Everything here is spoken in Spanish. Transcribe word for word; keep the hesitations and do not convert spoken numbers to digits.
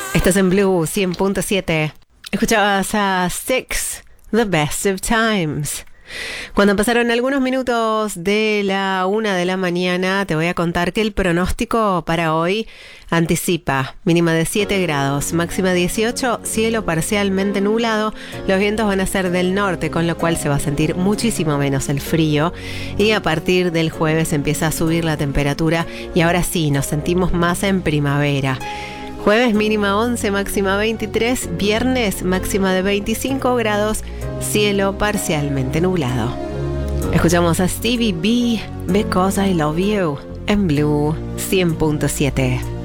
Estás en Blue cien punto siete. Escuchabas a Six, The Best of Times. Cuando pasaron algunos minutos de la una de la mañana, te voy a contar que el pronóstico para hoy anticipa mínima de siete grados, máxima dieciocho, cielo parcialmente nublado. Los vientos van a ser del norte, con lo cual se va a sentir muchísimo menos el frío. Y a partir del jueves empieza a subir la temperatura y ahora sí, nos sentimos más en primavera. Jueves mínima once, máxima veintitrés, viernes máxima de veinticinco grados, cielo parcialmente nublado. Escuchamos a Stevie B, Because I Love You, en Blue cien punto siete.